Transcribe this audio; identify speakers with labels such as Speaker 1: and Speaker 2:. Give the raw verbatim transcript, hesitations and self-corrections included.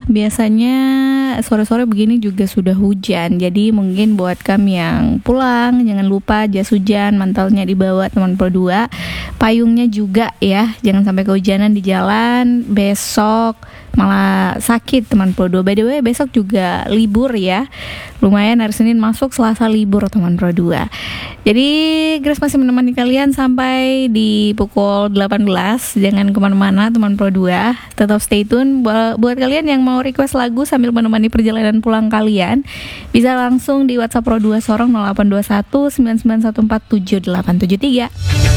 Speaker 1: biasanya sore-sore begini juga sudah hujan. Jadi mungkin buat kami yang pulang, jangan lupa jas hujan, mantelnya dibawa teman Pro dua, payungnya juga ya, jangan sampai kehujanan di jalan. Besok malah sakit teman Pro dua. By the way, besok juga libur ya. Lumayan, hari Senin masuk, Selasa libur teman Pro dua. Jadi Grace masih menemani kalian sampai di pukul delapan belas. Jangan kemana-mana teman Pro dua, tetap stay tune. Buat kalian yang mau request lagu sambil menemani perjalanan pulang kalian, bisa langsung di WhatsApp Pro dua Sorong nol delapan dua satu sembilan sembilan satu empat tujuh delapan tujuh tiga.